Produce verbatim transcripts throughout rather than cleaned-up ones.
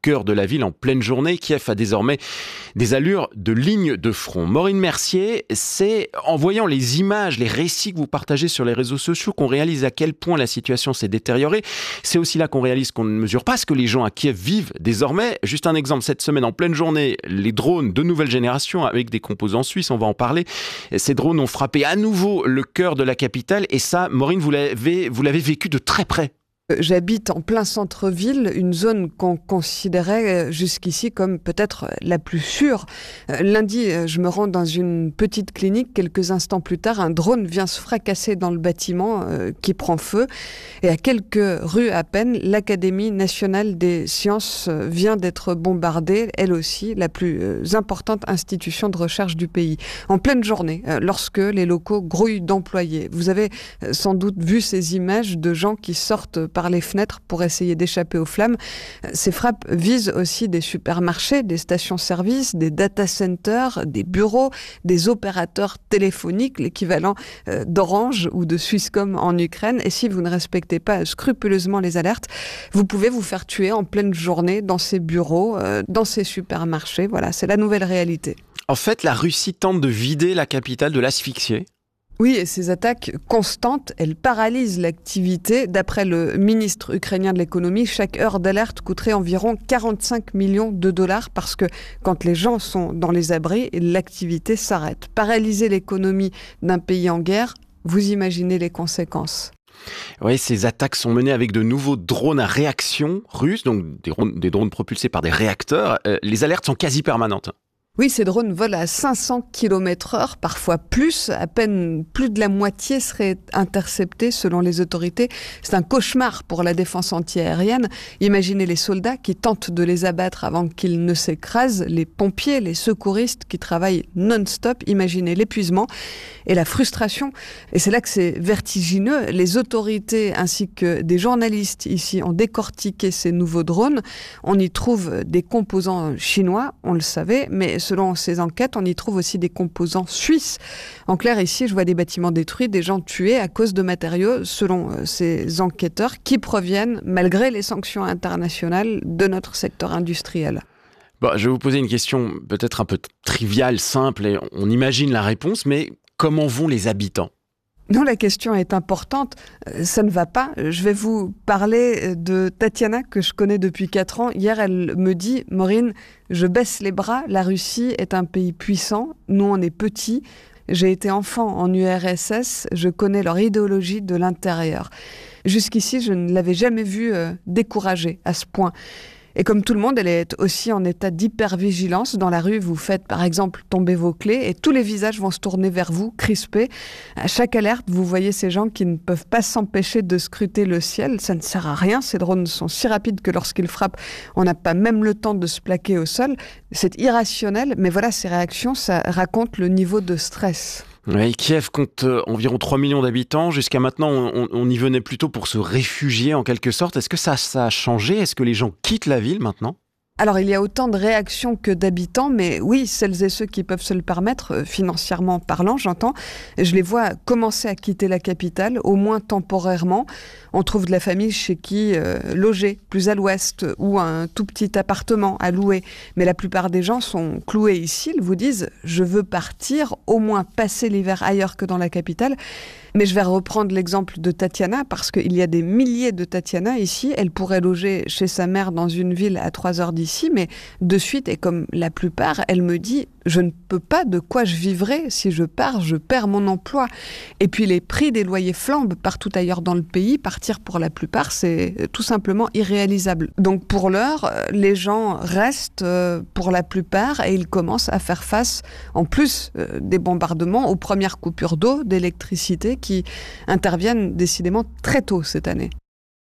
cœur de la ville en pleine journée. Kiev a désormais des allures de ligne de front. Maureen Mercier, c'est en voyant les images, les récits que vous partagez sur les réseaux sociaux qu'on réalise à quel point la situation s'est détériorée. C'est aussi là qu'on réalise qu'on ne mesure pas ce que les gens à Kiev vivent désormais. Juste un exemple, cette semaine en pleine journée, les drones de nouvelle génération avec des composants suisses, on va en parler. Ces drones ont frappé à nouveau le cœur de la capitale et ça, Maureen, vous l'avez, vous l'avez vécu de très près. J'habite en plein centre-ville, une zone qu'on considérait jusqu'ici comme peut-être la plus sûre. Lundi, je me rends dans une petite clinique. Quelques instants plus tard, un drone vient se fracasser dans le bâtiment euh, qui prend feu. Et à quelques rues à peine, l'Académie nationale des sciences vient d'être bombardée, elle aussi, la plus euh, importante institution de recherche du pays. En pleine journée, euh, lorsque les locaux grouillent d'employés. Vous avez euh, sans doute vu ces images de gens qui sortent par les fenêtres pour essayer d'échapper aux flammes. Ces frappes visent aussi des supermarchés, des stations-service, des data centers, des bureaux, des opérateurs téléphoniques, l'équivalent euh, d'Orange ou de Swisscom en Ukraine. Et si vous ne respectez pas scrupuleusement les alertes, vous pouvez vous faire tuer en pleine journée dans ces bureaux, euh, dans ces supermarchés. Voilà, c'est la nouvelle réalité. En fait, la Russie tente de vider la capitale, de l'asphyxier. Oui, et ces attaques constantes, elles paralysent l'activité. D'après le ministre ukrainien de l'économie, chaque heure d'alerte coûterait environ quarante-cinq millions de dollars parce que quand les gens sont dans les abris, l'activité s'arrête. Paralyser l'économie d'un pays en guerre, vous imaginez les conséquences. Oui, ces attaques sont menées avec de nouveaux drones à réaction russes, donc des drones, des drones propulsés par des réacteurs. Euh, les alertes sont quasi permanentes. Oui, ces drones volent à cinq cents kilomètres heure, parfois plus. À peine plus de la moitié seraient interceptés selon les autorités. C'est un cauchemar pour la défense antiaérienne. Imaginez les soldats qui tentent de les abattre avant qu'ils ne s'écrasent, les pompiers, les secouristes qui travaillent non-stop. Imaginez l'épuisement et la frustration. Et c'est là que c'est vertigineux. Les autorités ainsi que des journalistes ici ont décortiqué ces nouveaux drones. On y trouve des composants chinois, on le savait, mais selon ces enquêtes, on y trouve aussi des composants suisses. En clair, ici, je vois des bâtiments détruits, des gens tués à cause de matériaux, selon ces enquêteurs, qui proviennent, malgré les sanctions internationales, de notre secteur industriel. Bon, je vais vous poser une question peut-être un peu triviale, simple, et on imagine la réponse, mais comment vont les habitants ? Non, la question est importante. Ça ne va pas. Je vais vous parler de Tatiana, que je connais depuis quatre ans. Hier, elle me dit « Maureen, je baisse les bras. La Russie est un pays puissant. Nous, on est petits. J'ai été enfant en U R S S. Je connais leur idéologie de l'intérieur. Jusqu'ici, je ne l'avais jamais vue euh, découragée à ce point. » Et comme tout le monde, elle est aussi en état d'hypervigilance. Dans la rue, vous faites par exemple tomber vos clés et tous les visages vont se tourner vers vous, crispés. À chaque alerte, vous voyez ces gens qui ne peuvent pas s'empêcher de scruter le ciel. Ça ne sert à rien. Ces drones sont si rapides que lorsqu'ils frappent, on n'a pas même le temps de se plaquer au sol. C'est irrationnel, mais voilà, ces réactions, ça raconte le niveau de stress. Oui, Kiev compte euh, environ trois millions d'habitants. Jusqu'à maintenant, on, on y venait plutôt pour se réfugier en quelque sorte. Est-ce que ça, ça a changé ? Est-ce que les gens quittent la ville maintenant ? Alors, il y a autant de réactions que d'habitants, mais oui, celles et ceux qui peuvent se le permettre, financièrement parlant, j'entends, je les vois commencer à quitter la capitale, au moins temporairement. On trouve de la famille chez qui euh, loger plus à l'ouest ou un tout petit appartement à louer. Mais la plupart des gens sont cloués ici, ils vous disent « je veux partir, au moins passer l'hiver ailleurs que dans la capitale ». Mais je vais reprendre l'exemple de Tatiana parce qu'il y a des milliers de Tatiana ici. Elle pourrait loger chez sa mère dans une ville à trois heures d'ici, mais de suite, et comme la plupart, elle me dit « je ne peux pas, de quoi je vivrai. Si je pars, je perds mon emploi ». Et puis les prix des loyers flambent partout ailleurs dans le pays. Partir pour la plupart, c'est tout simplement irréalisable. Donc pour l'heure, les gens restent pour la plupart et ils commencent à faire face, en plus des bombardements, aux premières coupures d'eau, d'électricité qui interviennent décidément très tôt cette année.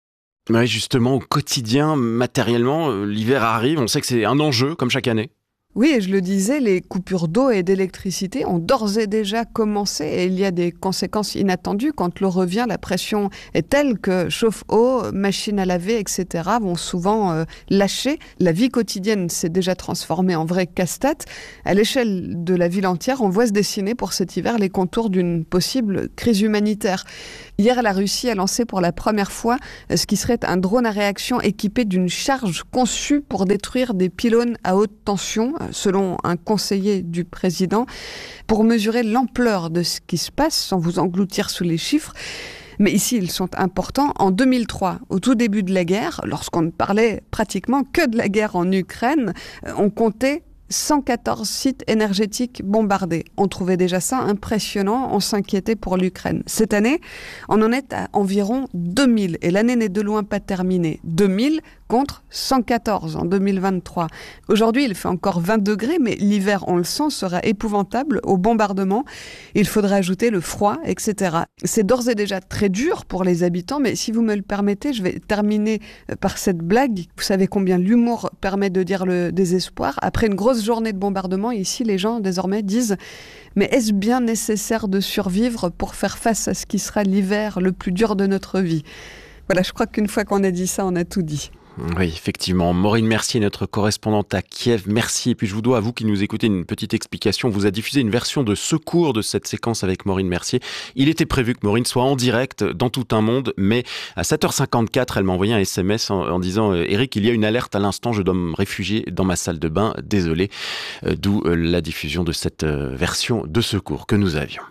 Oui, justement, au quotidien, matériellement, l'hiver arrive, on sait que c'est un enjeu, comme chaque année. Oui, et je le disais, les coupures d'eau et d'électricité ont d'ores et déjà commencé et il y a des conséquences inattendues. Quand l'eau revient, la pression est telle que chauffe-eau, machines à laver, et cetera vont souvent euh, lâcher. La vie quotidienne s'est déjà transformée en vrai casse-tête. À l'échelle de la ville entière, on voit se dessiner pour cet hiver les contours d'une possible crise humanitaire. Hier, la Russie a lancé pour la première fois ce qui serait un drone à réaction équipé d'une charge conçue pour détruire des pylônes à haute tension, selon un conseiller du président, pour mesurer l'ampleur de ce qui se passe, sans vous engloutir sous les chiffres. Mais ici, ils sont importants. En deux mille trois, au tout début de la guerre, lorsqu'on ne parlait pratiquement que de la guerre en Ukraine, on comptait cent quatorze sites énergétiques bombardés. On trouvait déjà ça impressionnant, on s'inquiétait pour l'Ukraine. Cette année, on en est à environ deux mille, et l'année n'est de loin pas terminée. deux mille contre cent quatorze en deux mille vingt-trois. Aujourd'hui, il fait encore vingt degrés, mais l'hiver, on le sent, sera épouvantable au bombardement. Il faudra ajouter le froid, et cetera. C'est d'ores et déjà très dur pour les habitants, mais si vous me le permettez, je vais terminer par cette blague. Vous savez combien l'humour permet de dire le désespoir. Après une grosse journée de bombardement, ici, les gens, désormais, disent « Mais est-ce bien nécessaire de survivre pour faire face à ce qui sera l'hiver le plus dur de notre vie ?» Voilà, je crois qu'une fois qu'on a dit ça, on a tout dit. Oui, effectivement. Maureen Mercier, notre correspondante à Kiev, merci. Et puis je vous dois, à vous qui nous écoutez, une petite explication. On vous a diffusé une version de secours de cette séquence avec Maureen Mercier. Il était prévu que Maureen soit en direct dans tout un monde, mais à sept heures cinquante-quatre, elle m'a envoyé un S M S en, en disant « Eric, il y a une alerte à l'instant, je dois me réfugier dans ma salle de bain, désolé. Euh, » D'où euh, la diffusion de cette euh, version de secours que nous avions.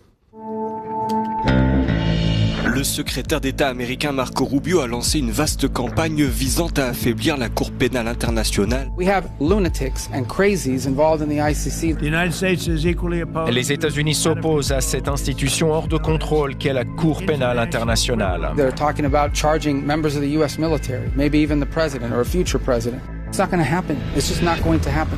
Le secrétaire d'État américain Marco Rubio a lancé une vaste campagne visant à affaiblir la Cour pénale internationale. We have lunatics and crazies involved in the I C C. The United States is equally opposed. Les États-Unis s'opposent à cette institution hors de contrôle qu'est la Cour pénale internationale. They're talking about charging members of the U S military, maybe even the president or a future president. It's not going to happen. It's just not going to happen.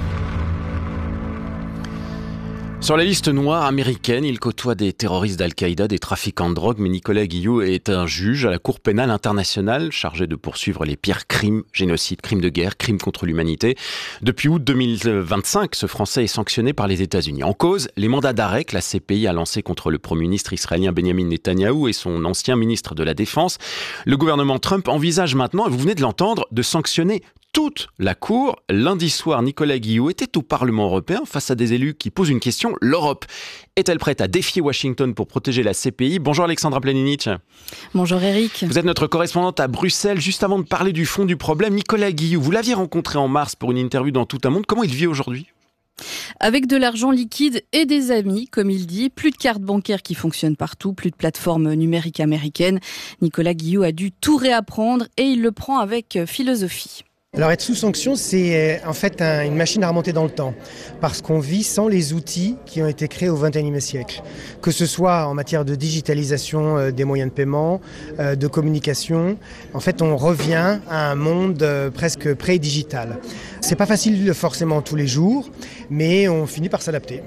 Sur la liste noire américaine, il côtoie des terroristes d'Al-Qaïda, des trafiquants de drogue, mais Nicolas Guillot est un juge à la Cour pénale internationale chargé de poursuivre les pires crimes, génocide, crimes de guerre, crimes contre l'humanité. Depuis août deux mille vingt-cinq, ce Français est sanctionné par les États-Unis. En cause, les mandats d'arrêt que la C P I a lancés contre le Premier ministre israélien Benjamin Netanyahou et son ancien ministre de la Défense. Le gouvernement Trump envisage maintenant, et vous venez de l'entendre, de sanctionner toute la Cour. Lundi soir, Nicolas Guillot était au Parlement européen face à des élus qui posent une question. L'Europe est-elle prête à défier Washington pour protéger la C P I ? Bonjour Alexandra Pleninic. Bonjour Eric. Vous êtes notre correspondante à Bruxelles. Juste avant de parler du fond du problème, Nicolas Guillot, vous l'aviez rencontré en mars pour une interview dans Tout un monde. Comment il vit aujourd'hui ? Avec de l'argent liquide et des amis, comme il dit, plus de cartes bancaires qui fonctionnent partout, plus de plateformes numériques américaines. Nicolas Guillot a dû tout réapprendre et il le prend avec philosophie. Alors être sous sanction, c'est en fait un, une machine à remonter dans le temps, parce qu'on vit sans les outils qui ont été créés au vingt et unième siècle, que ce soit en matière de digitalisation euh, des moyens de paiement, euh, de communication. En fait, on revient à un monde euh, presque pré-digital. C'est pas facile forcément tous les jours, mais on finit par s'adapter.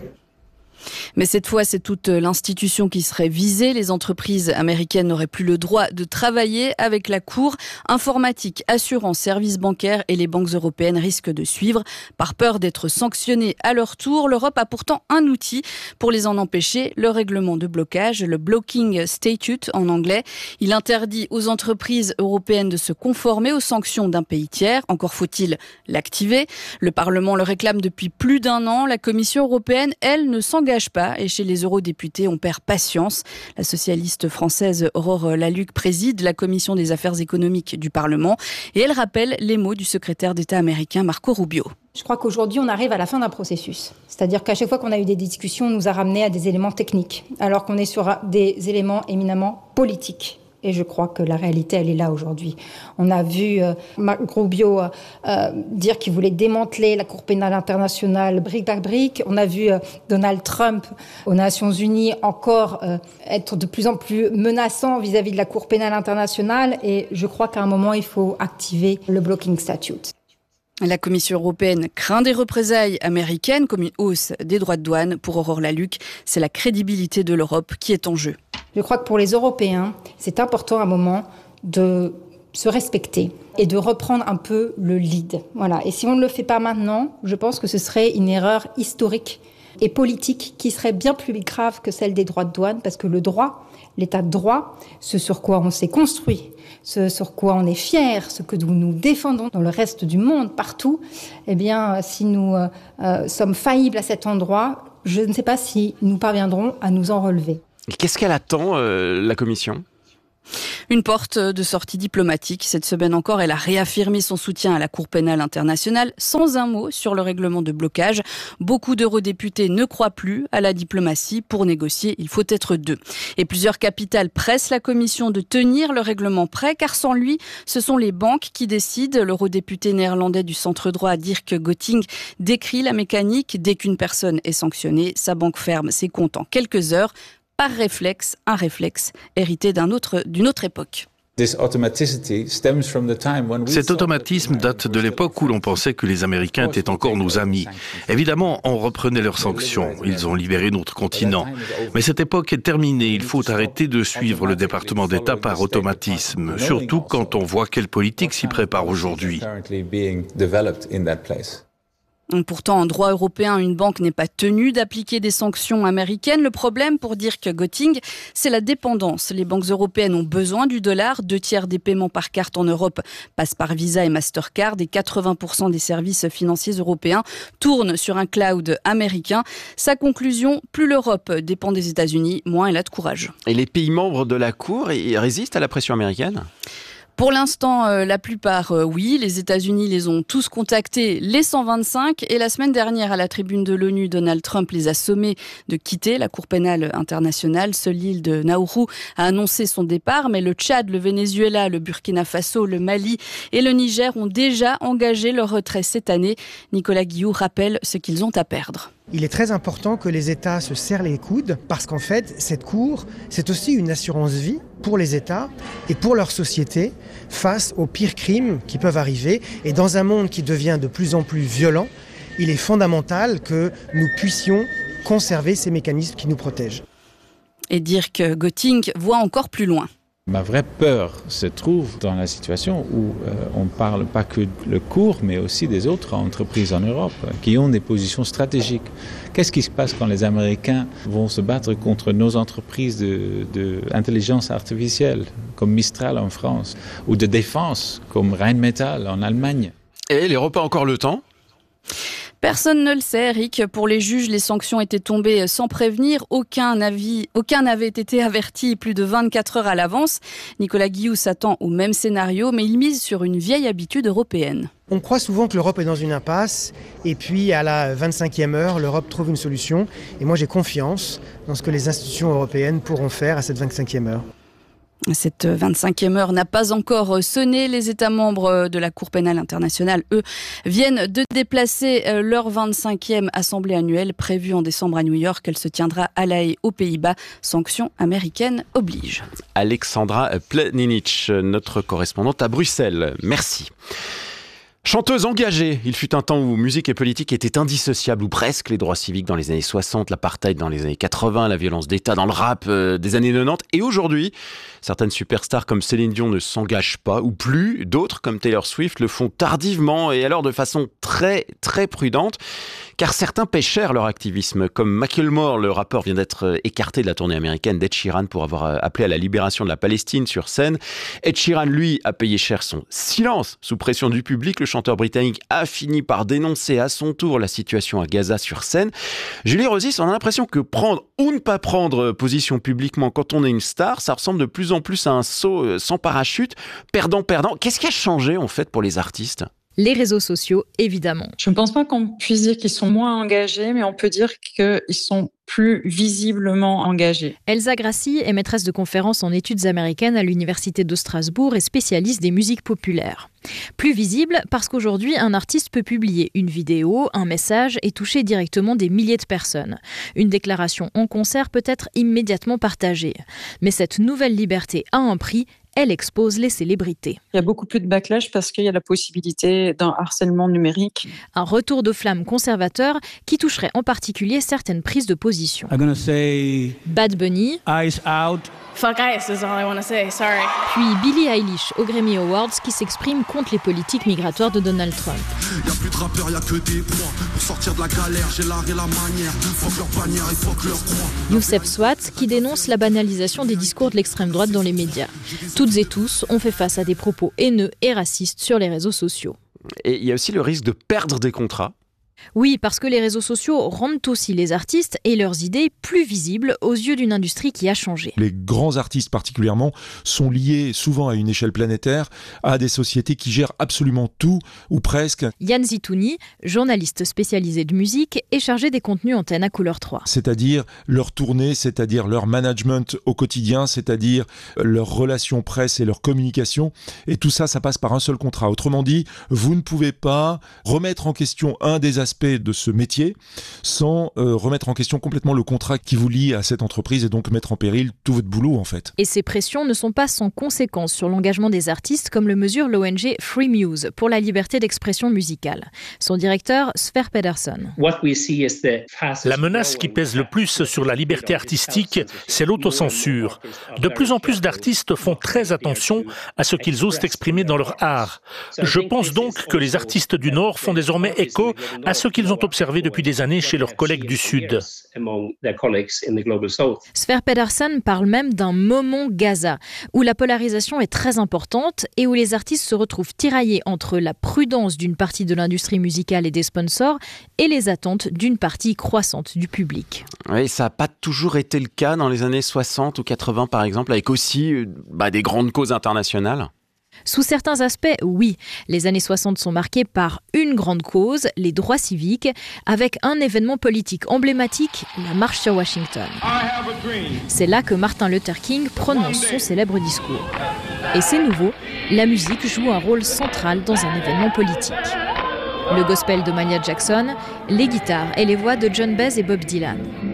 Mais cette fois, c'est toute l'institution qui serait visée. Les entreprises américaines n'auraient plus le droit de travailler avec la Cour. Informatique, assurance, services bancaires et les banques européennes risquent de suivre. Par peur d'être sanctionnées à leur tour, l'Europe a pourtant un outil pour les en empêcher, le règlement de blocage, le Blocking Statute en anglais. Il interdit aux entreprises européennes de se conformer aux sanctions d'un pays tiers. Encore faut-il l'activer. Le Parlement le réclame depuis plus d'un an. La Commission européenne, elle, ne s'engage pas et chez les eurodéputés, on perd patience. La socialiste française Aurore Lalucq préside la commission des affaires économiques du Parlement et elle rappelle les mots du secrétaire d'État américain Marco Rubio. Je crois qu'aujourd'hui, on arrive à la fin d'un processus. C'est-à-dire qu'à chaque fois qu'on a eu des discussions, on nous a ramené à des éléments techniques, alors qu'on est sur des éléments éminemment politiques. Et je crois que la réalité, elle est là aujourd'hui. On a vu euh, Marc Rubio euh, dire qu'il voulait démanteler la Cour pénale internationale brique par brique. On a vu euh, Donald Trump aux Nations Unies encore euh, être de plus en plus menaçant vis-à-vis de la Cour pénale internationale. Et je crois qu'à un moment, il faut activer le Blocking Statute. La Commission européenne craint des représailles américaines comme une hausse des droits de douane. Pour Aurore Lalucq, c'est la crédibilité de l'Europe qui est en jeu. Je crois que pour les Européens, c'est important à un moment de se respecter et de reprendre un peu le lead. Voilà. Et si on ne le fait pas maintenant, je pense que ce serait une erreur historique et politique qui serait bien plus grave que celle des droits de douane, parce que le droit, l'état de droit, ce sur quoi on s'est construit, ce sur quoi on est fier, ce que nous nous défendons dans le reste du monde, partout, eh bien, si nous euh, euh, sommes faillibles à cet endroit, je ne sais pas si nous parviendrons à nous en relever. Et qu'est-ce qu'elle attend, euh, la Commission ? Une porte de sortie diplomatique. Cette semaine encore, elle a réaffirmé son soutien à la Cour pénale internationale sans un mot sur le règlement de blocage. Beaucoup d'eurodéputés ne croient plus à la diplomatie. Pour négocier, il faut être deux. Et plusieurs capitales pressent la Commission de tenir le règlement prêt, car sans lui, ce sont les banques qui décident. L'eurodéputé néerlandais du centre droit, Dirk Gotting, décrit la mécanique. Dès qu'une personne est sanctionnée, sa banque ferme ses comptes en quelques heures. Par réflexe, un réflexe hérité d'un autre, d'une autre époque. Cet automatisme date de l'époque où l'on pensait que les Américains étaient encore nos amis. Évidemment, on reprenait leurs sanctions. Ils ont libéré notre continent. Mais cette époque est terminée. Il faut arrêter de suivre le département d'État par automatisme, surtout quand on voit quelle politique s'y prépare aujourd'hui. Pourtant, en droit européen, une banque n'est pas tenue d'appliquer des sanctions américaines. Le problème, pour Dirk Gotting, c'est la dépendance. Les banques européennes ont besoin du dollar. Deux tiers des paiements par carte en Europe passent par Visa et Mastercard. Et quatre-vingts pour cent des services financiers européens tournent sur un cloud américain. Sa conclusion, plus l'Europe dépend des États-Unis, moins elle a de courage. Et les pays membres de la Cour, ils résistent à la pression américaine ? Pour l'instant, euh, la plupart, euh, oui. Les États-Unis les ont tous contactés, les cent vingt-cinq. Et la semaine dernière, à la tribune de l'ONU, Donald Trump les a sommés de quitter la Cour pénale internationale. Seule l'île de Nauru a annoncé son départ. Mais le Tchad, le Venezuela, le Burkina Faso, le Mali et le Niger ont déjà engagé leur retrait cette année. Nicolas Guillou rappelle ce qu'ils ont à perdre. Il est très important que les États se serrent les coudes parce qu'en fait, cette Cour, c'est aussi une assurance vie pour les États et pour leur société face aux pires crimes qui peuvent arriver. Et dans un monde qui devient de plus en plus violent, il est fondamental que nous puissions conserver ces mécanismes qui nous protègent. Et Dirk Gotting voit encore plus loin. Ma vraie peur se trouve dans la situation où euh, on ne parle pas que le cours, mais aussi des autres entreprises en Europe qui ont des positions stratégiques. Qu'est-ce qui se passe quand les Américains vont se battre contre nos entreprises de, de intelligence artificielle, comme Mistral en France, ou de défense, comme Rheinmetall en Allemagne ? Et l'Europe a encore le temps ? Personne ne le sait, Eric. Pour les juges, les sanctions étaient tombées sans prévenir. Aucun avis, aucun n'avait été averti plus de vingt-quatre heures à l'avance. Nicolas Guillou s'attend au même scénario, mais il mise sur une vieille habitude européenne. On croit souvent que l'Europe est dans une impasse, et puis à la vingt-cinquième heure, l'Europe trouve une solution. Et moi, j'ai confiance dans ce que les institutions européennes pourront faire à cette vingt-cinquième heure. Cette vingt-cinquième heure n'a pas encore sonné. Les États membres de la Cour pénale internationale, eux, viennent de déplacer leur vingt-cinquième assemblée annuelle prévue en décembre à New York. Elle se tiendra à La Haye, aux Pays-Bas. Sanctions américaines obligent. Alexandra Pleninic, notre correspondante à Bruxelles. Merci. Chanteuse engagée, il fut un temps où musique et politique étaient indissociables, ou presque. Les droits civiques dans les années soixante, l'apartheid dans les années quatre-vingts, la violence d'État dans le rap euh, des années quatre-vingt-dix. Et aujourd'hui, certaines superstars comme Céline Dion ne s'engagent pas, ou plus. D'autres, comme Taylor Swift, le font tardivement et alors de façon très, très prudente. Car certains paient cher leur activisme, comme Macklemore, le rappeur, vient d'être écarté de la tournée américaine d'Ed Sheeran pour avoir appelé à la libération de la Palestine sur scène. Ed Sheeran, lui, a payé cher son silence sous pression du public. Le chanteur britannique a fini par dénoncer à son tour la situation à Gaza sur scène. Julie Rosis, on a l'impression que prendre ou ne pas prendre position publiquement quand on est une star, ça ressemble de plus en plus à un saut sans parachute, perdant-perdant. Qu'est-ce qui a changé en fait pour les artistes ? Les réseaux sociaux, évidemment. Je ne pense pas qu'on puisse dire qu'ils sont moins engagés, mais on peut dire qu'ils sont plus visiblement engagés. Elsa Grassi est maîtresse de conférences en études américaines à l'Université de Strasbourg et spécialiste des musiques populaires. Plus visible parce qu'aujourd'hui, un artiste peut publier une vidéo, un message et toucher directement des milliers de personnes. Une déclaration en concert peut être immédiatement partagée. Mais cette nouvelle liberté a un prix elle expose les célébrités. Il y a beaucoup plus de backlash parce qu'il y a la possibilité d'un harcèlement numérique. Un retour de flamme conservateur qui toucherait en particulier certaines prises de position. I'm gonna say Bad Bunny, Ice Out. Fuck Ice is all I wanna say, sorry. Puis Billie Eilish aux Grammy Awards qui s'exprime contre les politiques migratoires de Donald Trump. Y'a plus de rappeurs, y'a que des points. Pour sortir de la galère, j'ai l'art et la manière. Fuck leur bannière et fuck leur croix. Youssef Swat qui dénonce la banalisation des discours de l'extrême droite dans les médias. Toutes et tous ont fait face à des propos haineux et racistes sur les réseaux sociaux. Et il y a aussi le risque de perdre des contrats. Oui, parce que les réseaux sociaux rendent aussi les artistes et leurs idées plus visibles aux yeux d'une industrie qui a changé. Les grands artistes particulièrement sont liés souvent à une échelle planétaire, à des sociétés qui gèrent absolument tout, ou presque. Yann Zitouni, journaliste spécialisé de musique et chargé des contenus Antenne à Couleur trois. C'est-à-dire leur tournée, c'est-à-dire leur management au quotidien, c'est-à-dire leur relation presse et leur communication. Et tout ça, ça passe par un seul contrat. Autrement dit, vous ne pouvez pas remettre en question un des aspects de ce métier sans euh, remettre en question complètement le contrat qui vous lie à cette entreprise et donc mettre en péril tout votre boulot en fait. Et ces pressions ne sont pas sans conséquences sur l'engagement des artistes comme le mesure l'O N G Free Muse pour la liberté d'expression musicale. Son directeur, Sver Pedersen. La menace qui pèse le plus sur la liberté artistique, c'est l'autocensure. De plus en plus d'artistes font très attention à ce qu'ils osent exprimer dans leur art. Je pense donc que les artistes du Nord font désormais écho à ce qu'ils ont observé depuis des années chez leurs collègues du Sud. Sver Pedersen parle même d'un moment Gaza, où la polarisation est très importante et où les artistes se retrouvent tiraillés entre la prudence d'une partie de l'industrie musicale et des sponsors et les attentes d'une partie croissante du public. Oui, ça n'a pas toujours été le cas dans les années soixante ou quatre-vingts par exemple, avec aussi bah, des grandes causes internationales. Sous certains aspects, oui. Les années soixante sont marquées par une grande cause, les droits civiques, avec un événement politique emblématique, la marche sur Washington. C'est là que Martin Luther King prononce son célèbre discours. Et c'est nouveau, la musique joue un rôle central dans un événement politique. Le gospel de Mahalia Jackson, les guitares et les voix de John Baez et Bob Dylan.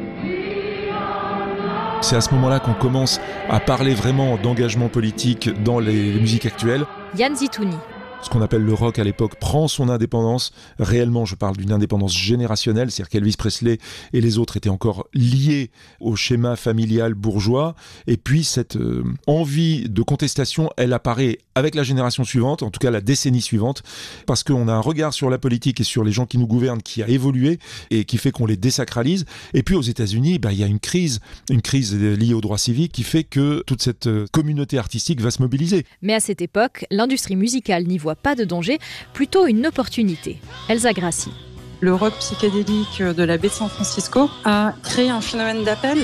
C'est à ce moment-là qu'on commence à parler vraiment d'engagement politique dans les, les musiques actuelles. Yann Zitouni. Ce qu'on appelle le rock à l'époque prend son indépendance. Réellement, je parle d'une indépendance générationnelle, c'est-à-dire qu'Elvis Presley et les autres étaient encore liés au schéma familial bourgeois. Et puis cette euh, envie de contestation, elle apparaît avec la génération suivante, en tout cas la décennie suivante, parce qu'on a un regard sur la politique et sur les gens qui nous gouvernent qui a évolué et qui fait qu'on les désacralise. Et puis aux États-Unis, bah, il y a une crise, une crise liée aux droits civiques qui fait que toute cette communauté artistique va se mobiliser. Mais à cette époque, l'industrie musicale n'y voit pas de danger, plutôt une opportunité. Elsa Grassi. Le rock psychédélique de la baie de San Francisco a créé un phénomène d'appel.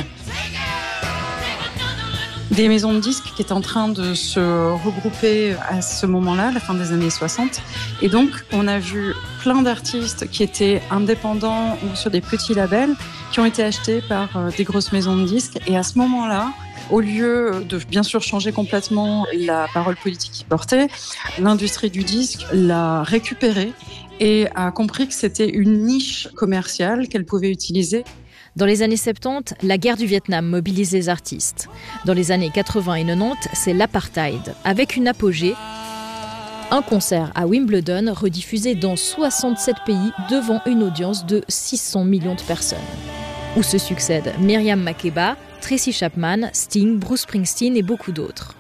Des maisons de disques qui étaient en train de se regrouper à ce moment-là, à la fin des années soixante. Et donc, on a vu plein d'artistes qui étaient indépendants ou sur des petits labels, qui ont été achetés par des grosses maisons de disques. Et à ce moment-là, au lieu de bien sûr changer complètement la parole politique qu'ils portaient, l'industrie du disque l'a récupérée et a compris que c'était une niche commerciale qu'elle pouvait utiliser. Dans les années soixante-dix, la guerre du Vietnam mobilise les artistes. Dans les années quatre-vingts et quatre-vingt-dix, c'est l'apartheid, avec une apogée. Un concert à Wimbledon rediffusé dans soixante-sept pays devant une audience de six cents millions de personnes. Où se succèdent Myriam Makeba, Tracy Chapman, Sting, Bruce Springsteen et beaucoup d'autres.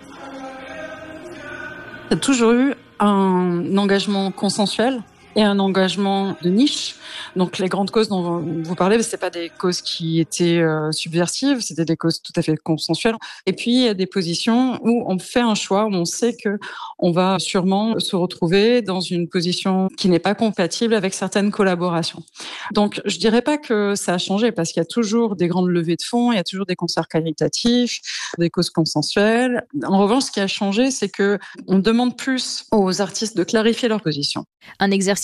Il y a toujours eu un engagement consensuel et un engagement de niche. Donc les grandes causes dont vous parlez, ce n'étaient pas des causes qui étaient euh, subversives, c'était des causes tout à fait consensuelles. Et puis il y a des positions où on fait un choix, où on sait que on va sûrement se retrouver dans une position qui n'est pas compatible avec certaines collaborations. Donc je dirais pas que ça a changé, parce qu'il y a toujours des grandes levées de fonds, il y a toujours des concerts caritatifs, des causes consensuelles. En revanche, ce qui a changé, c'est que on demande plus aux artistes de clarifier leur position. Un exercice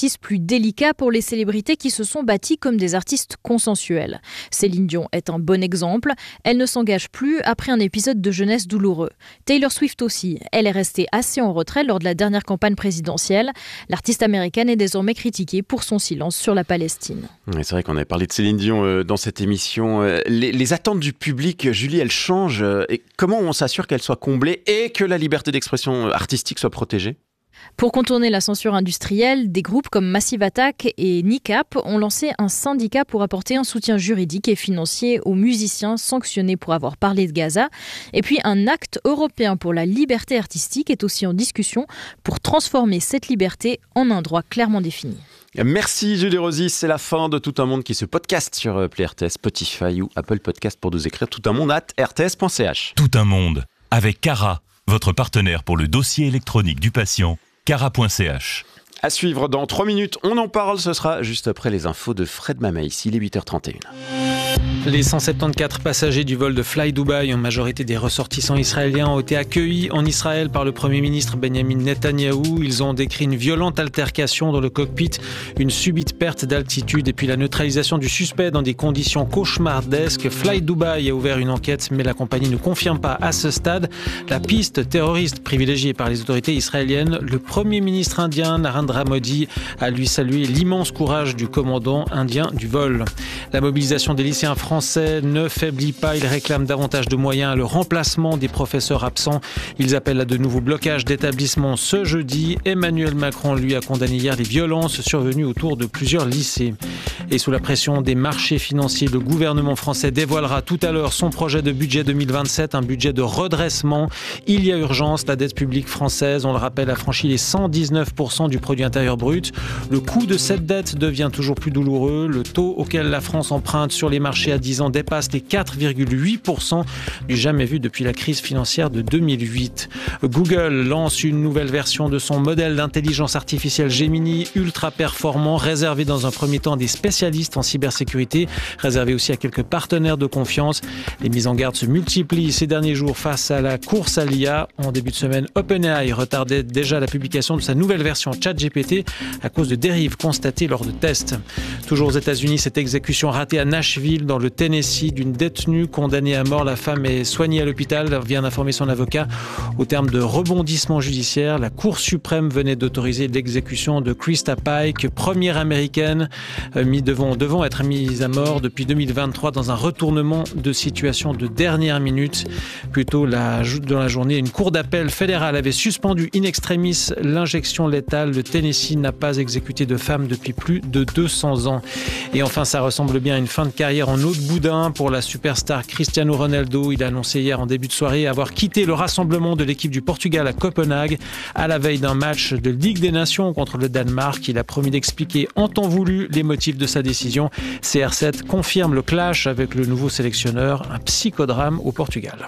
exercice plus délicat pour les célébrités qui se sont bâties comme des artistes consensuels. Céline Dion est un bon exemple. Elle ne s'engage plus après un épisode de jeunesse douloureux. Taylor Swift aussi. Elle est restée assez en retrait lors de la dernière campagne présidentielle. L'artiste américaine est désormais critiquée pour son silence sur la Palestine. Oui, c'est vrai qu'on avait parlé de Céline Dion euh, dans cette émission. Euh, les, les attentes du public, Julie, elles changent. Euh, et comment on s'assure qu'elles soient comblées et que la liberté d'expression artistique soit protégée ? Pour contourner la censure industrielle, des groupes comme Massive Attack et N I C A P ont lancé un syndicat pour apporter un soutien juridique et financier aux musiciens sanctionnés pour avoir parlé de Gaza. Et puis un acte européen pour la liberté artistique est aussi en discussion pour transformer cette liberté en un droit clairement défini. Merci Julie Rosy, c'est la fin de Tout un monde qui se podcast sur Play R T S, Spotify ou Apple Podcast pour nous écrire tout un monde at r t s point c h. Tout un monde avec Cara, votre partenaire pour le dossier électronique du patient, cara point c h. À suivre dans trois minutes, on en parle, ce sera juste après les infos de Fred Mamaïs, il est huit heures trente et une. Les cent soixante-quatorze passagers du vol de Fly Dubai, en majorité des ressortissants israéliens, ont été accueillis en Israël par le Premier ministre Benjamin Netanyahou. Ils ont décrit une violente altercation dans le cockpit, une subite perte d'altitude et puis la neutralisation du suspect dans des conditions cauchemardesques. Fly Dubai a ouvert une enquête, mais la compagnie ne confirme pas à ce stade la piste terroriste privilégiée par les autorités israéliennes. Le Premier ministre indien Narendra Modi a lui salué l'immense courage du commandant indien du vol. La mobilisation des lycéens français ne faiblit pas. Ils réclament davantage de moyens à le remplacement des professeurs absents. Ils appellent à de nouveaux blocages d'établissements ce jeudi. Emmanuel Macron, lui, a condamné hier les violences survenues autour de plusieurs lycées. Et sous la pression des marchés financiers, le gouvernement français dévoilera tout à l'heure son projet de budget deux mille vingt-sept, un budget de redressement. Il y a urgence. La dette publique française, on le rappelle, a franchi les cent dix-neuf pour cent du produit intérieur brut. Le coût de cette dette devient toujours plus douloureux. Le taux auquel la France emprunte sur les marchés à dix ans dépasse les quatre virgule huit pour cent du jamais vu depuis la crise financière de deux mille huit. Google lance une nouvelle version de son modèle d'intelligence artificielle Gemini, ultra performant, réservé dans un premier temps à des spécialistes en cybersécurité, réservé aussi à quelques partenaires de confiance. Les mises en garde se multiplient ces derniers jours face à la course à l'I A. En début de semaine, OpenAI retardait déjà la publication de sa nouvelle version ChatGPT à cause de dérives constatées lors de tests. Toujours aux États-Unis, cette exécution ratée à Nashville, dans le Tennessee, d'une détenue condamnée à mort. La femme est soignée à l'hôpital, vient d'informer son avocat. Au terme de rebondissements judiciaires, la Cour suprême venait d'autoriser l'exécution de Krista Pike, première américaine mis devant, devant être mise à mort depuis deux mille vingt-trois dans un retournement de situation de dernière minute. Plus tôt la, dans la journée, une cour d'appel fédérale avait suspendu in extremis l'injection létale. Le Tennessee n'a pas exécuté de femme depuis plus de deux cents ans. Et enfin, ça ressemble bien à une fin de carrière en eau de boudin pour la superstar Cristiano Ronaldo. Il a annoncé hier en début de soirée avoir quitté le rassemblement de l'équipe du Portugal à Copenhague à la veille d'un match de Ligue des Nations contre le Danemark. Il a promis d'expliquer en temps voulu les motifs de sa décision. C R sept confirme le clash avec le nouveau sélectionneur, un psychodrame au Portugal.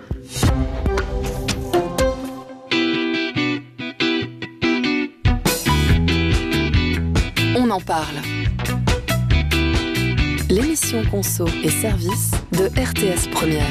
On en parle. L'émission Conso et Service de R T S Première.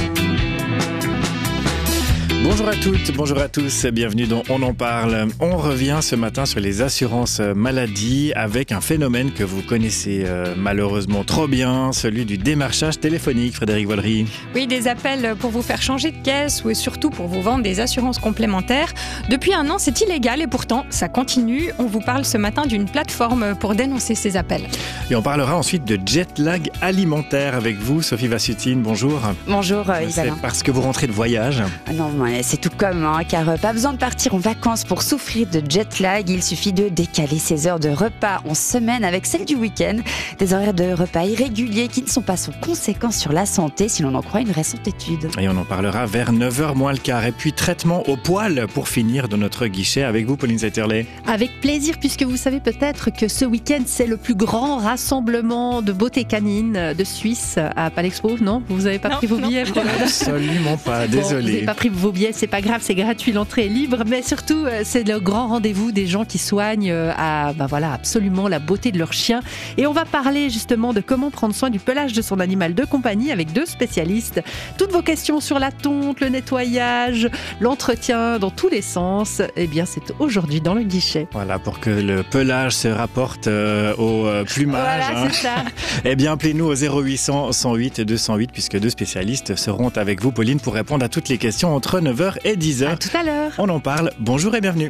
Bonjour à toutes, bonjour à tous, bienvenue dans On en parle. On revient ce matin sur les assurances maladie avec un phénomène que vous connaissez euh, malheureusement trop bien, celui du démarchage téléphonique. Frédéric Vollery. Oui, des appels pour vous faire changer de caisse ou surtout pour vous vendre des assurances complémentaires. Depuis un an, c'est illégal et pourtant, ça continue. On vous parle ce matin d'une plateforme pour dénoncer ces appels. Et on parlera ensuite de jet lag alimentaire avec vous, Sophie Vassutine. Bonjour. Bonjour, euh, C'est Yvalin. parce que vous rentrez de voyage. Non, c'est tout comme, hein, car pas besoin de partir en vacances pour souffrir de jet lag. Il suffit de décaler ses heures de repas en semaine avec celles du week-end. Des horaires de repas irréguliers qui ne sont pas sans conséquences sur la santé, si l'on en croit une récente étude. Et on en parlera vers neuf heures moins le quart. Et puis traitement au poil pour finir de notre guichet avec vous, Pauline Saiterley. Avec plaisir, puisque vous savez peut-être que ce week-end, c'est le plus grand rassemblement de beauté canine de Suisse à Palexpo. Non, vous n'avez pas non, pris vos non. billets pour le... Absolument pas, Bon, désolé. vous n'avez pas pris vos billets billet, c'est pas grave, c'est gratuit, l'entrée est libre, mais surtout c'est le grand rendez-vous des gens qui soignent à, ben voilà, absolument la beauté de leur chien. Et on va parler justement de comment prendre soin du pelage de son animal de compagnie avec deux spécialistes. Toutes vos questions sur la tonte, le nettoyage, l'entretien dans tous les sens, eh bien c'est aujourd'hui dans le guichet. Voilà, pour que le pelage se rapporte euh, au euh, plumage. Voilà, hein. c'est ça. Eh bien, appelez-nous au zéro huit cent, cent huit, deux cent huit, puisque deux spécialistes seront avec vous, Pauline, pour répondre à toutes les questions entre neuf heures et dix heures. À tout à l'heure. On en parle. Bonjour et bienvenue.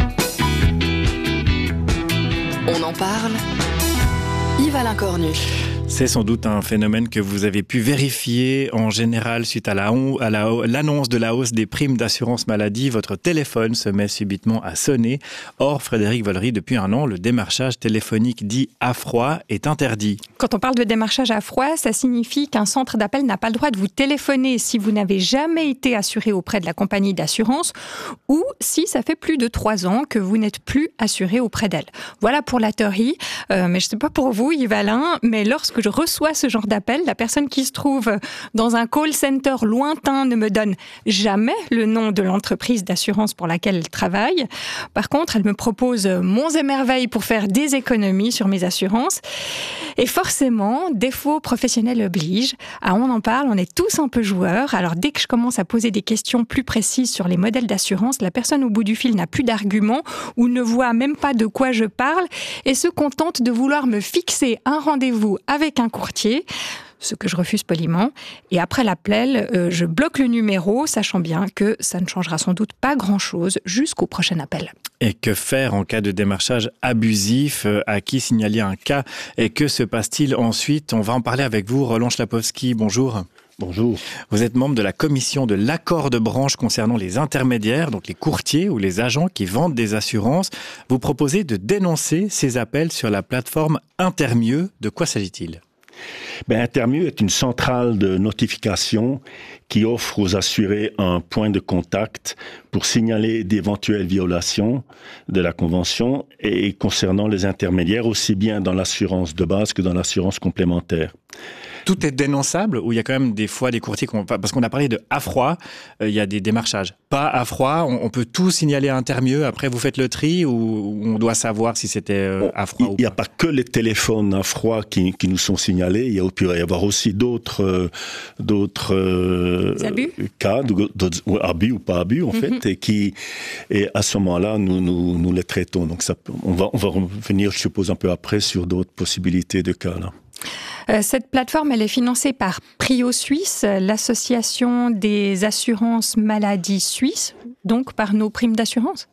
On en parle. Yves-Alain Cornu. C'est sans doute un phénomène que vous avez pu vérifier en général suite à, la, à la, l'annonce de la hausse des primes d'assurance maladie. Votre téléphone se met subitement à sonner. Or, Frédéric Vollery, depuis un an, le démarchage téléphonique dit à froid est interdit. Quand on parle de démarchage à froid, ça signifie qu'un centre d'appel n'a pas le droit de vous téléphoner si vous n'avez jamais été assuré auprès de la compagnie d'assurance ou si ça fait plus de trois ans que vous n'êtes plus assuré auprès d'elle. Voilà pour la théorie. Euh, mais je ne sais pas pour vous, Yves-Alain, mais lorsque je reçois ce genre d'appel, la personne qui se trouve dans un call center lointain ne me donne jamais le nom de l'entreprise d'assurance pour laquelle elle travaille. Par contre, elle me propose monts et merveilles pour faire des économies sur mes assurances. Et forcément, défaut professionnel oblige. Ah, on en parle, on est tous un peu joueurs. Alors dès que je commence à poser des questions plus précises sur les modèles d'assurance, la personne au bout du fil n'a plus d'arguments ou ne voit même pas de quoi je parle et se contente de vouloir me fixer un rendez-vous avec un courtier, ce que je refuse poliment. Et après l'appel, euh, je bloque le numéro, sachant bien que ça ne changera sans doute pas grand-chose jusqu'au prochain appel. Et que faire en cas de démarchage abusif? À qui signaler un cas? Et que se passe-t-il ensuite? On va en parler avec vous, Roland Schlapowski. Bonjour. Bonjour. Vous êtes membre de la commission de l'accord de branche concernant les intermédiaires, donc les courtiers ou les agents qui vendent des assurances. Vous proposez de dénoncer ces appels sur la plateforme Intermieux. De quoi s'agit-il? Ben, Intermieux est une centrale de notification qui offre aux assurés un point de contact pour signaler d'éventuelles violations de la Convention et concernant les intermédiaires, aussi bien dans l'assurance de base que dans l'assurance complémentaire. Tout est dénonçable ou il y a quand même des fois des courtiers, qu'on, parce qu'on a parlé de à froid, euh, il y a des démarchages. Pas à froid, on, on peut tout signaler à Intermieux, après vous faites le tri ou on doit savoir si c'était euh, à froid ou pas? Il n'y a pas que les téléphones à froid qui, qui nous sont signalés, il y a, peut y avoir aussi d'autres, euh, d'autres euh, cas, d'autres abus ou pas abus en mm-hmm. fait, et, qui, et à ce moment-là, nous, nous, nous les traitons. Donc ça, on, va, on va revenir, je suppose, un peu après sur d'autres possibilités de cas là. Cette plateforme, elle est financée par Prio Suisse, l'association des assurances maladie suisse, donc par nos primes d'assurance?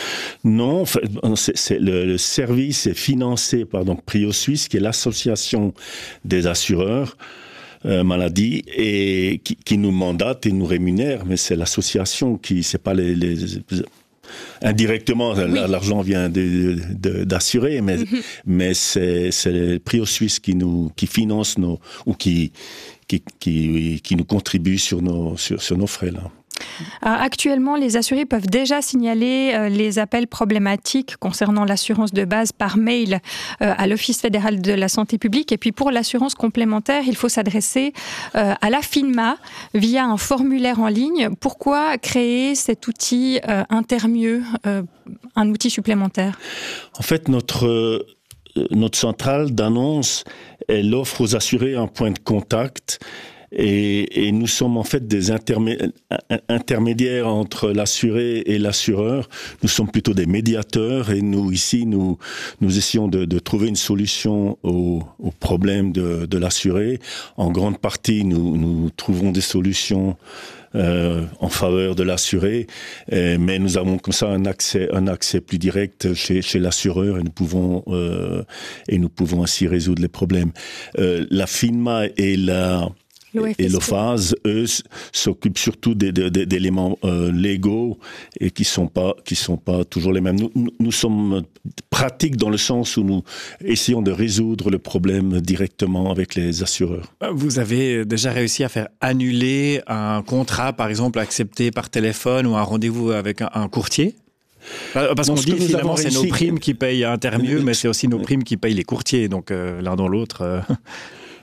Non, c'est, c'est le, le service est financé par donc Prio Suisse, qui est l'association des assureurs euh, maladie et qui, qui nous mandate et nous rémunère, mais c'est l'association qui, c'est pas les, les indirectement, oui. L'argent vient de, de, d'assurer, mais, mm-hmm. mais c'est, c'est le Prio Suisse qui nous qui finance nos ou qui qui qui, qui nous contribue sur nos sur, sur nos frais là. Alors, actuellement, les assurés peuvent déjà signaler euh, les appels problématiques concernant l'assurance de base par mail euh, à l'Office fédéral de la santé publique. Et puis pour l'assurance complémentaire, il faut s'adresser euh, à la FINMA via un formulaire en ligne. Pourquoi créer cet outil euh, Intermieux, euh, un outil supplémentaire? En fait, notre euh, notre centrale d'annonce, elle offre aux assurés un point de contact. Et, et nous sommes en fait des intermé- intermédiaires entre l'assuré et l'assureur. Nous sommes plutôt des médiateurs et nous, ici, nous, nous essayons de, de trouver une solution au, au problème de, de l'assuré. En grande partie, nous, nous trouvons des solutions Euh, en faveur de l'assuré, euh, mais nous avons comme ça un accès, un accès plus direct chez, chez l'assureur et nous pouvons euh, et nous pouvons ainsi résoudre les problèmes. Euh, la FINMA et la et l'OFAS, eux, s'occupent surtout des, des, des, d'éléments euh, légaux et qui sont pas qui sont pas toujours les mêmes. Nous, nous, nous sommes pratiques dans le sens où nous essayons de résoudre le problème directement avec les assureurs. Vous avez déjà réussi à faire annuler un contrat, par exemple, accepté par téléphone ou un rendez-vous avec un, un courtier? Parce qu'on dit finalement c'est nos primes qui payent Intermieux, mais c'est aussi nos primes qui payent les courtiers, donc euh, l'un dans l'autre. Euh...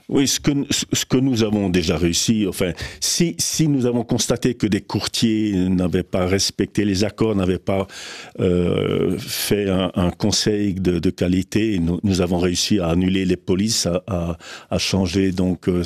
Oui, ce que, ce que nous avons déjà réussi, enfin, si, si nous avons constaté que des courtiers n'avaient pas respecté les accords, n'avaient pas euh, fait un, un conseil de, de qualité, nous, nous avons réussi à annuler les polices, à, à, à changer, donc, euh,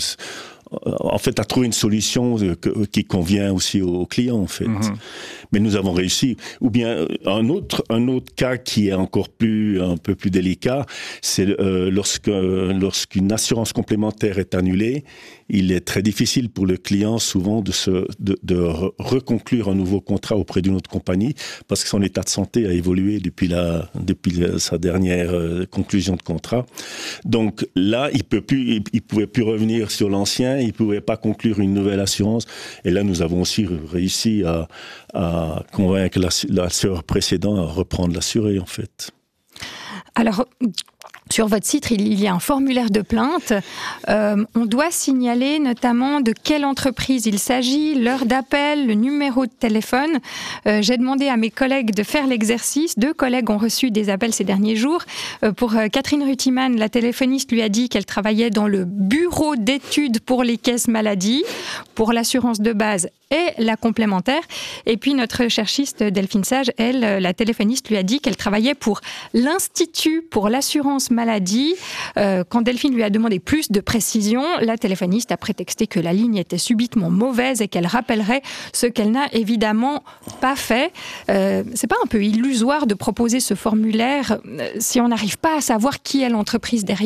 en fait, à trouver une solution qui convient aussi aux clients, en fait. Mm-hmm. Mais nous avons réussi. Ou bien un autre, un autre cas qui est encore plus, un peu plus délicat, c'est euh, lorsque, lorsqu'une assurance complémentaire est annulée, il est très difficile pour le client souvent de se, de, de re- reconclure un nouveau contrat auprès d'une autre compagnie parce que son état de santé a évolué depuis la, depuis la, sa dernière euh, conclusion de contrat. Donc là, il peut plus, il, il pouvait plus revenir sur l'ancien, il pouvait pas conclure une nouvelle assurance. Et là, nous avons aussi réussi à, à convaincre l'assureur précédent à reprendre l'assuré, en fait. Alors, sur votre site, il y a un formulaire de plainte. Euh, on doit signaler notamment de quelle entreprise il s'agit, l'heure d'appel, le numéro de téléphone. Euh, j'ai demandé à mes collègues de faire l'exercice. Deux collègues ont reçu des appels ces derniers jours. Euh, pour euh, Catherine Rutiman, la téléphoniste lui a dit qu'elle travaillait dans le bureau d'études pour les caisses maladie, pour l'assurance de base et la complémentaire. Et puis notre recherchiste Delphine Sage, elle, la téléphoniste, lui a dit qu'elle travaillait pour l'Institut pour l'assurance maladie. Euh, quand Delphine lui a demandé plus de précision, la téléphoniste a prétexté que la ligne était subitement mauvaise et qu'elle rappellerait ce qu'elle n'a évidemment pas fait. Euh, c'est pas un peu illusoire de proposer ce formulaire euh, si on n'arrive pas à savoir qui est l'entreprise derrière ?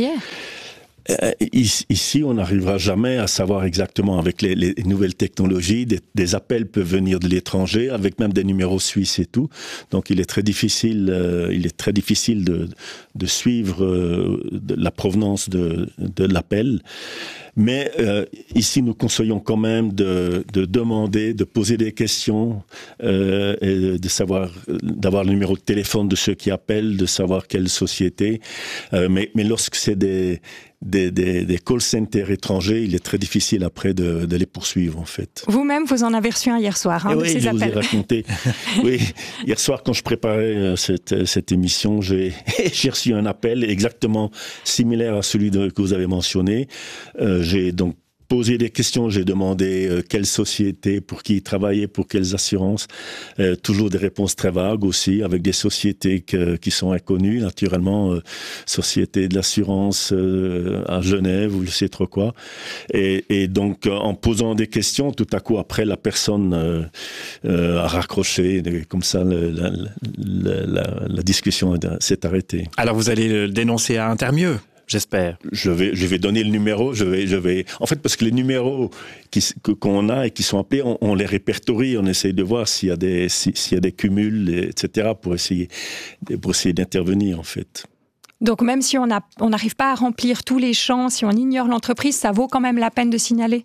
Euh, ici, on n'arrivera jamais à savoir exactement avec les, les nouvelles technologies. Des, des appels peuvent venir de l'étranger, avec même des numéros suisses et tout. Donc, il est très difficile, euh, il est très difficile de, de suivre euh, de la provenance de, de l'appel. Mais euh, ici, nous conseillons quand même de, de demander, de poser des questions, euh, et de savoir, d'avoir le numéro de téléphone de ceux qui appellent, de savoir quelle société. Euh, mais, mais lorsque c'est des Des, des, des call centers étrangers, il est très difficile après de, de les poursuivre, en fait. Vous-même, vous en avez reçu un hier soir, hein, de oui, ces je appels. vous ai raconté. Oui, hier soir, quand je préparais cette, cette émission, j'ai, j'ai reçu un appel exactement similaire à celui de, que vous avez mentionné. Euh, j'ai donc posé des questions, j'ai demandé euh, quelle société, pour qui il travaillait, pour quelles assurances. Euh, toujours des réponses très vagues aussi, avec des sociétés que, qui sont inconnues, naturellement, euh, société de l'assurance euh, à Genève ou je sais trop quoi. Et, et donc, euh, en posant des questions, tout à coup, après, la personne euh, euh, a raccroché, comme ça, le, la, la, la, la discussion s'est arrêtée. Alors, vous allez le dénoncer à Intermieux ? J'espère. Je vais, je vais donner le numéro. Je vais, je vais. En fait, parce que les numéros qui, qu'on a et qui sont appelés, on, on les répertorie. On essaye de voir s'il y a des, s'il y a des cumuls, et cetera, pour essayer, pour essayer d'intervenir, en fait. Donc, même si on a, on n'arrive pas à remplir tous les champs, si on ignore l'entreprise, ça vaut quand même la peine de signaler.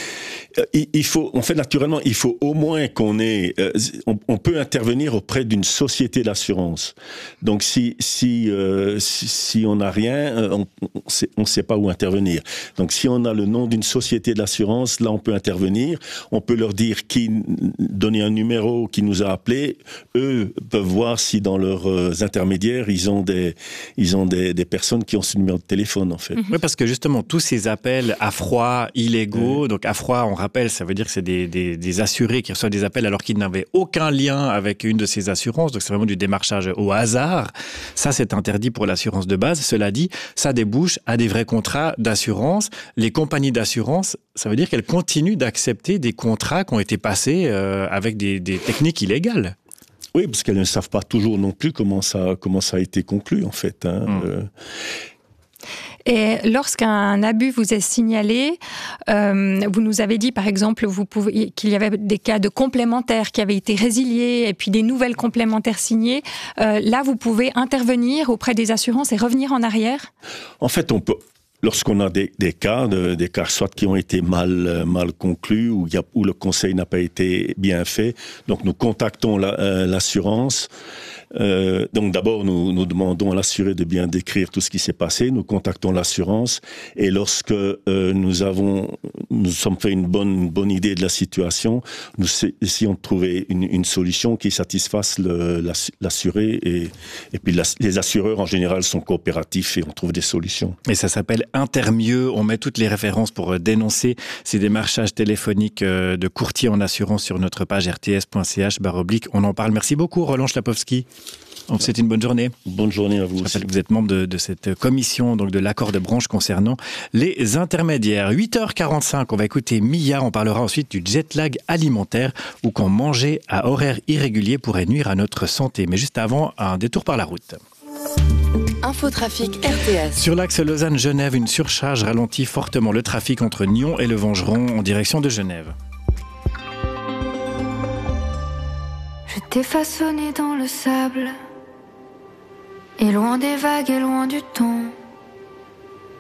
Il faut, en fait, naturellement, il faut au moins qu'on ait, euh, on, on peut intervenir auprès d'une société d'assurance. Donc, si si euh, si, si on n'a rien, on on sait pas où intervenir. Donc, si on a le nom d'une société d'assurance, là, on peut intervenir. On peut leur dire qui, donner un numéro qui nous a appelé. Eux peuvent voir si dans leurs euh, intermédiaires, ils ont des ils ont des, des personnes qui ont ce numéro de téléphone, en fait. Oui, parce que justement, tous ces appels à froid, illégaux, mmh. donc à froid, on rappelle, ça veut dire que c'est des, des, des assurés qui reçoivent des appels alors qu'ils n'avaient aucun lien avec une de ces assurances. Donc, c'est vraiment du démarchage au hasard. Ça, c'est interdit pour l'assurance de base. Cela dit, ça débouche à des vrais contrats d'assurance. Les compagnies d'assurance, ça veut dire qu'elles continuent d'accepter des contrats qui ont été passés euh, avec des, des techniques illégales. Oui, parce qu'elles ne savent pas toujours non plus comment ça, comment ça a été conclu, en fait. Hein. Mmh. Euh... Et lorsqu'un abus vous est signalé, euh, vous nous avez dit par exemple vous pouvez, qu'il y avait des cas de complémentaires qui avaient été résiliés et puis des nouvelles complémentaires signées. Euh, là, vous pouvez intervenir auprès des assurances et revenir en arrière ? En fait, on peut... Lorsqu'on a des, des cas, de, des cas soit qui ont été mal, mal conclus ou y a, où le conseil n'a pas été bien fait, donc nous contactons la, euh, l'assurance. Euh, donc d'abord, nous, nous demandons à l'assuré de bien décrire tout ce qui s'est passé. Nous contactons l'assurance et lorsque euh, nous avons, nous sommes fait une bonne, une bonne idée de la situation, nous essayons de trouver une, une solution qui satisfasse le, l'assuré et, et puis la, les assureurs en général sont coopératifs et on trouve des solutions. Et ça s'appelle Intermieux. On met toutes les références pour dénoncer ces démarchages téléphoniques de courtiers en assurance sur notre page r t s point c h barre oblique. On en parle. Merci beaucoup, Roland Schlapowski. On vous souhaite une bonne journée. Bonne journée à vous. Je rappelle que vous êtes membre de, de cette commission, donc de l'accord de branche concernant les intermédiaires. huit heures quarante-cinq, on va écouter Mia. On parlera ensuite du jet lag alimentaire ou quand manger à horaires irréguliers pourrait nuire à notre santé. Mais juste avant, un détour par la route. Infotrafic R T S. Sur l'axe Lausanne-Genève, une surcharge ralentit fortement le trafic entre Nyon et le Vengeron en direction de Genève. Je t'ai façonné dans le sable, et loin des vagues et loin du temps.